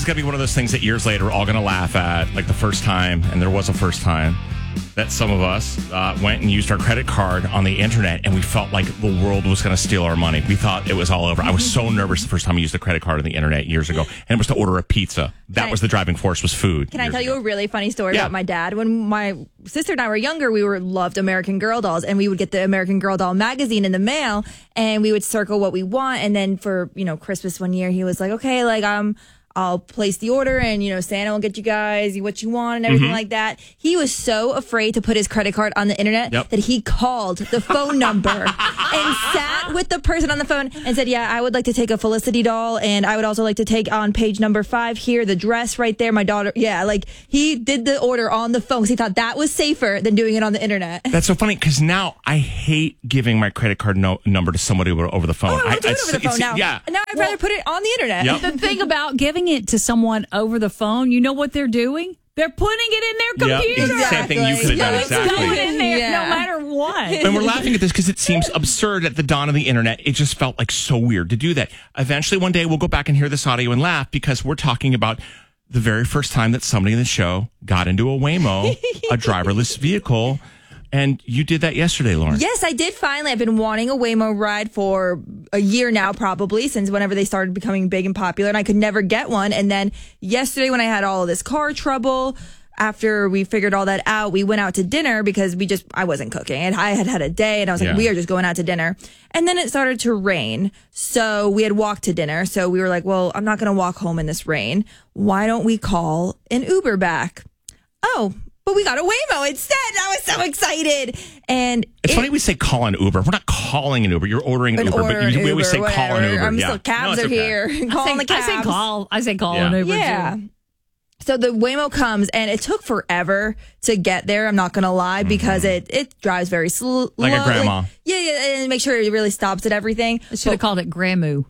is going to be one of those things that years later we're all going to laugh at, like the first time, and there was a first time, that some of us went and used our credit card on the internet, and we felt like the world was going to steal our money. We thought it was all over. I was so nervous the first time I used a credit card on the internet years ago, and it was to order a pizza. That was the driving force, was food. Can I tell you a really funny story about my dad? When my sister and I were younger, we loved American Girl dolls, and we would get the American Girl doll magazine in the mail, and we would circle what we want. And then for, Christmas one year, he was like, okay, I'll place the order and, Santa will get you guys what you want and everything like that. He was so afraid to put his credit card on the internet that he called the phone number and sat with the person on the phone and said, yeah, I would like to take a Felicity doll, and I would also like to take on page number 5 here, the dress right there, my daughter. Yeah, he did the order on the phone because he thought that was safer than doing it on the internet. That's so funny because now I hate giving my credit card number to somebody over the phone. Oh, I won't do it over the phone now. Yeah. Now I'd rather put it on the internet. Yep. The thing about giving it to someone over the phone, you know what they're doing? They're putting it in their computer. Yep. Same thing you could have done. It's Exactly. going in there no matter what. And we're laughing at this because it seems absurd at the dawn of the internet. It just felt like so weird to do that. Eventually, one day, we'll go back and hear this audio and laugh because we're talking about the very first time that somebody in the show got into a Waymo, a driverless vehicle. And you did that yesterday, Lauren. Yes, I did finally. I've been wanting a Waymo ride for a year now, probably, since whenever they started becoming big and popular, and I could never get one. And then yesterday when I had all of this car trouble, after we figured all that out, we went out to dinner because I wasn't cooking. And I had a day, and I was like, we are just going out to dinner. And then it started to rain. So we had walked to dinner. So we were like, well, I'm not going to walk home in this rain. Why don't we call an Uber back? Oh, but we got a Waymo instead. I was so excited. And it's funny we say call an Uber. We're not calling an Uber. You're ordering an Uber. But we always say call an Uber. Still, cabs are here. Calling the cabs. I say call an Uber. Yeah. So the Waymo comes, and it took forever to get there. I'm not going to lie, because it drives very slow. Like a grandma. And make sure it really stops at everything. I should have called it Gramu.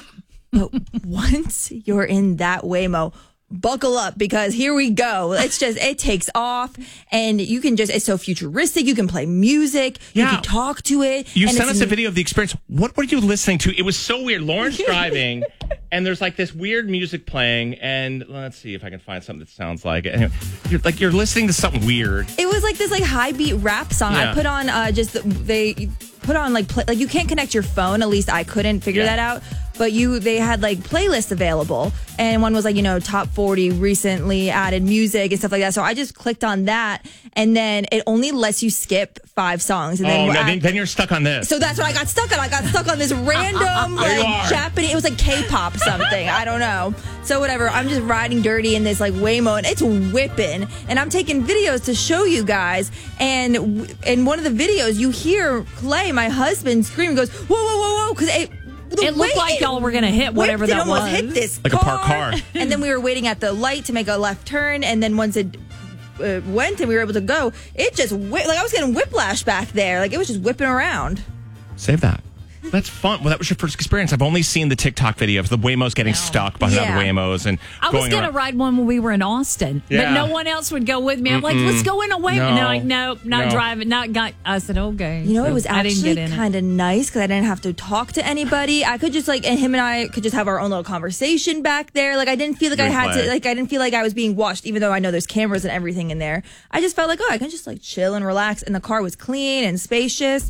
But once you're in that Waymo, buckle up, because here we go. It takes off, and you can it's so futuristic. You can play music. You can talk to it. You sent us a video of the experience. What were you listening to? It was so weird. Lauren's driving, and there's this weird music playing, and let's see if I can find something that sounds like it. Anyway, you're listening to something weird. It was like this high beat rap song. I put on they put on you can't connect your phone. At least I couldn't figure that out. But they had playlists available, and one was top 40 recently added music and stuff like that. So I just clicked on that, and then it only lets you skip 5 songs. And then you're stuck on this. So that's what I got stuck on. I got stuck on this random Japanese. It was K-pop something. I don't know. So whatever. I'm just riding dirty in this Waymo, and it's whipping. And I'm taking videos to show you guys. And in one of the videos, you hear Clay, my husband, scream, goes, "Whoa, whoa, whoa, whoa!" Because it looked like y'all were going to hit whatever that was. Almost hit this like car. A parked car. And then we were waiting at the light to make a left turn. And then once it went and we were able to go, it just I was getting whiplash back there. It was just whipping around. Save that. That's fun. Well, that was your first experience. I've only seen the TikTok video of the Waymos getting stuck behind other Waymos. And I was going to ride one when we were in Austin, but no one else would go with me. I'm like, let's go in a Waymo. And they're like, no, not driving. I said, okay. It was actually kind of nice because I didn't have to talk to anybody. I could just and him and I could just have our own little conversation back there. I didn't feel like I had to, I didn't feel like I was being watched, even though I know there's cameras and everything in there. I just felt I can just chill and relax. And the car was clean and spacious.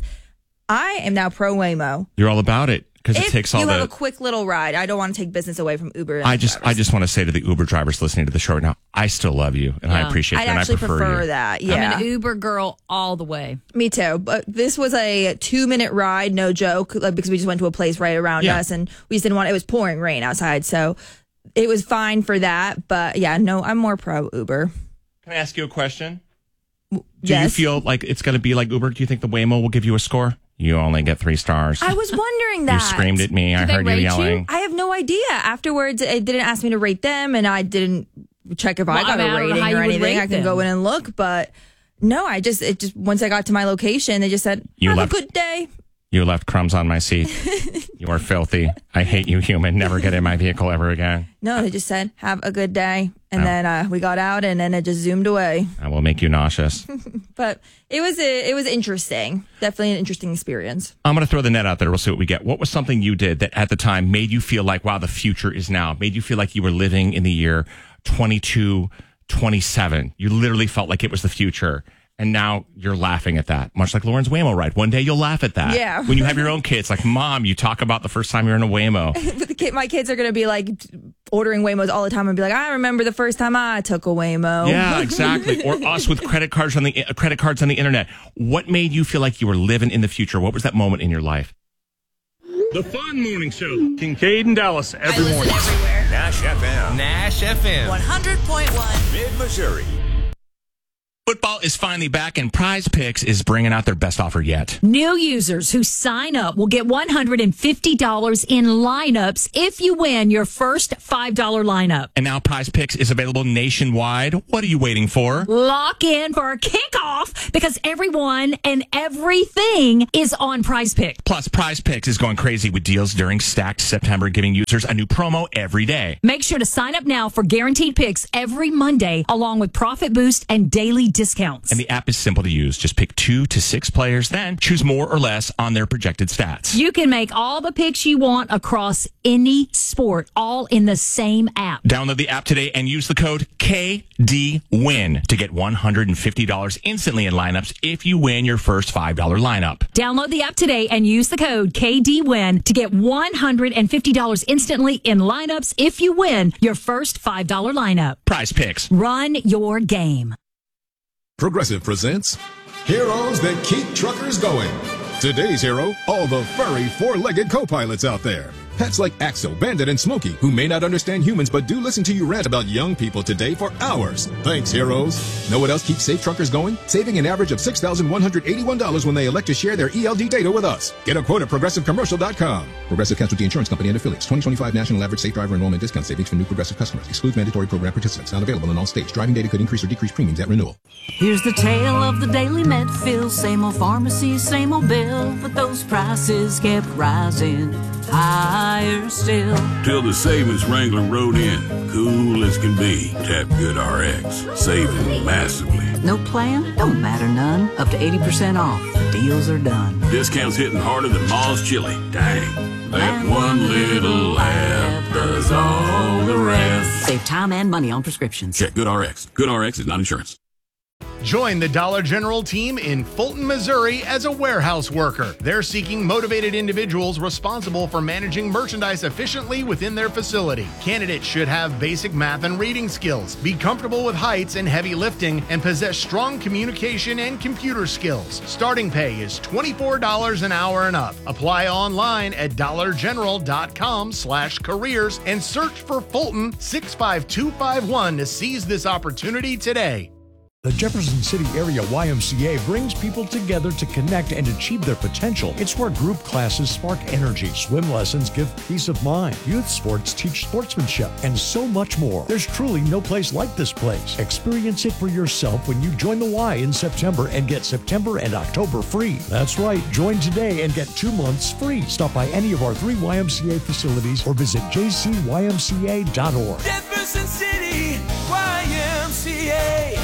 I am now pro Waymo. You're all about it because it takes all the. You have a quick little ride. I don't want to take business away from Uber. I just want to say to the Uber drivers listening to the show right now, I still love you and I appreciate you. I actually prefer you. that. Yeah, I'm an Uber girl all the way. Me too. But this was a 2-minute ride, no joke, because we just went to a place right around us, and we just didn't want. It was pouring rain outside, so it was fine for that. But I'm more pro Uber. Can I ask you a question? Do yes. you feel like it's going to be like Uber? Do you think the Waymo will give you a score? You only get 3 stars. I was wondering that. You screamed at me. I heard you yelling. I have no idea. Afterwards, it didn't ask me to rate them, and I didn't check if I got a rating or anything. I can go in and look, but no, it just once I got to my location, they just said, have a good day. You left crumbs on my seat. You are filthy. I hate you, human. Never get in my vehicle ever again. No, they just said, have a good day. And then we got out, and then it just zoomed away. I will make you nauseous. But it was interesting. Definitely an interesting experience. I'm going to throw the net out there. We'll see what we get. What was something you did that at the time made you feel like, wow, the future is now? Made you feel like you were living in the year 2227. You literally felt like it was the future. And now you're laughing at that, much like Lauren's Waymo ride. One day you'll laugh at that. Yeah. When you have your own kids, like, Mom, you talk about the first time you're in a Waymo. My kids are going to be like ordering Waymos all the time and be like, I remember the first time I took a Waymo. Yeah, exactly. Or us with credit cards on the internet. What made you feel like you were living in the future? What was that moment in your life? The Fun Morning Show. Kincaid and Dallas every morning. Everywhere. Nash FM. 100.1. Mid-Missouri. Football is finally back, and Prize Picks is bringing out their best offer yet. New users who sign up will get $150 in lineups if you win your first $5 lineup. And now Prize Picks is available nationwide. What are you waiting for? Lock in for a kickoff because everyone and everything is on Prize Picks. Plus, Prize Picks is going crazy with deals during Stacked September, giving users a new promo every day. Make sure to sign up now for guaranteed picks every Monday, along with Profit Boost and daily discounts. And the app is simple to use. Just pick 2 to 6 players, then choose more or less on their projected stats. You can make all the picks you want across any sport, all in the same app. Download the app today and use the code KDWIN to get $150 instantly in lineups if you win your first $5 lineup. Download the app today and use the code KDWIN to get $150 instantly in lineups if you win your first $5 lineup. Prize Picks. Run your game. Progressive presents Heroes That Keep Truckers Going. Today's hero, all the furry four-legged co-pilots out there. Pets like Axel, Bandit, and Smokey, who may not understand humans but do listen to you rant about young people today for hours. Thanks, heroes. Know what else keeps safe truckers going? Saving an average of $6,181 when they elect to share their ELD data with us. Get a quote at ProgressiveCommercial.com. Progressive Casualty Insurance Company and Affiliates. 2025 National Average Safe Driver Enrollment Discount Savings for new Progressive customers. Excludes mandatory program participants. Not available in all states. Driving data could increase or decrease premiums at renewal. Here's the tale of the daily Medfill. Same old pharmacy, same old bill. But those prices kept rising higher still. Till the savings wrangler rode in, cool as can be. Tap Good RX, saving massively. No plan? Don't matter none. Up to 80% off. Deals are done. Discounts hitting harder than Ma's chili. Dang. That one little laugh does all the rest. Save time and money on prescriptions. Check Good RX. Good RX is not insurance. Join the Dollar General team in Fulton, Missouri as a warehouse worker. They're seeking motivated individuals responsible for managing merchandise efficiently within their facility. Candidates should have basic math and reading skills, be comfortable with heights and heavy lifting, and possess strong communication and computer skills. Starting pay is $24 an hour and up. Apply online at dollargeneral.com/careers and search for Fulton 65251 to seize this opportunity today. The Jefferson City Area YMCA brings people together to connect and achieve their potential. It's where group classes spark energy, swim lessons give peace of mind, youth sports teach sportsmanship, and so much more. There's truly no place like this place. Experience it for yourself when you join the Y in September and get September and October free. That's right. Join today and get 2 months free. Stop by any of our 3 YMCA facilities or visit jcymca.org. Jefferson City YMCA.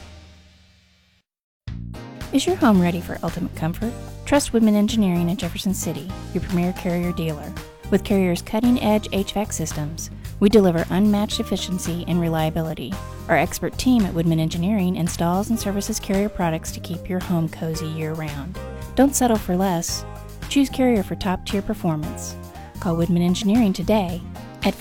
Is your home ready for ultimate comfort? Trust Woodman Engineering in Jefferson City, your premier Carrier dealer. With Carrier's cutting-edge HVAC systems, we deliver unmatched efficiency and reliability. Our expert team at Woodman Engineering installs and services Carrier products to keep your home cozy year-round. Don't settle for less. Choose Carrier for top-tier performance. Call Woodman Engineering today at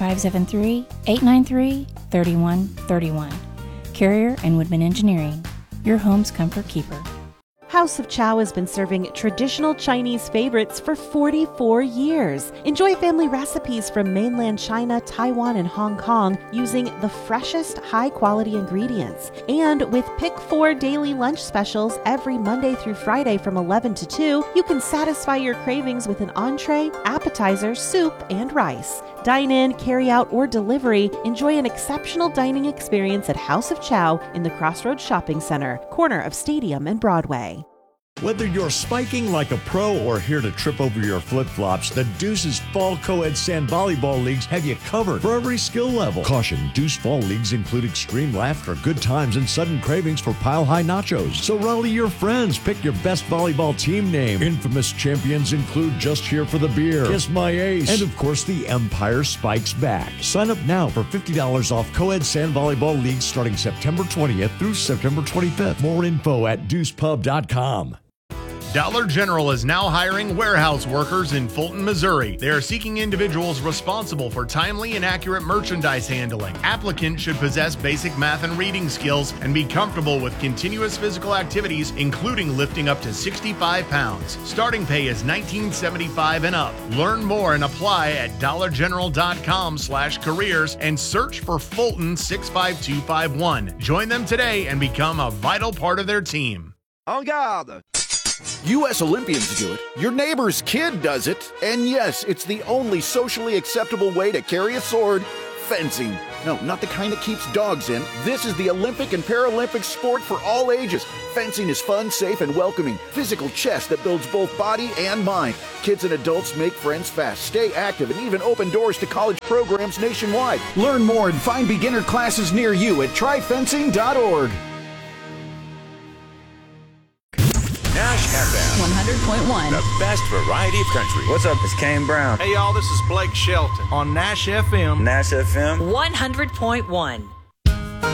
573-893-3131. Carrier and Woodman Engineering, your home's comfort keeper. House of Chow has been serving traditional Chinese favorites for 44 years. Enjoy family recipes from mainland China, Taiwan, and Hong Kong using the freshest, high-quality ingredients. And with Pick 4 daily lunch specials every Monday through Friday from 11 to 2, you can satisfy your cravings with an entree, appetizer, soup, and rice. Dine in, carry out, or delivery. Enjoy an exceptional dining experience at House of Chow in the Crossroads Shopping Center, corner of Stadium and Broadway. Whether you're spiking like a pro or here to trip over your flip-flops, the Deuce's Fall Co-Ed Sand Volleyball Leagues have you covered for every skill level. Caution, Deuce Fall Leagues include extreme laughter, good times, and sudden cravings for pile-high nachos. So rally your friends, pick your best volleyball team name. Infamous champions include Just Here for the Beer, Kiss My Ace, and of course the Empire Spikes Back. Sign up now for $50 off Co-Ed Sand Volleyball Leagues starting September 20th through September 25th. More info at deucepub.com. Dollar General is now hiring warehouse workers in Fulton, Missouri. They are seeking individuals responsible for timely and accurate merchandise handling. Applicants should possess basic math and reading skills and be comfortable with continuous physical activities, including lifting up to 65 pounds. Starting pay is $19.75 and up. Learn more and apply at dollargeneral.com/careers and search for Fulton 65251. Join them today and become a vital part of their team. En garde! U.S. Olympians do it, your neighbor's kid does it, and yes, it's the only socially acceptable way to carry a sword, fencing. No, not the kind that keeps dogs in. This is the Olympic and Paralympic sport for all ages. Fencing is fun, safe, and welcoming. Physical chess that builds both body and mind. Kids and adults make friends fast, stay active, and even open doors to college programs nationwide. Learn more and find beginner classes near you at tryfencing.org. Nash FM 100.1. The best variety of country. What's up? It's Kane Brown. Hey, y'all, this is Blake Shelton on Nash FM. Nash FM 100.1.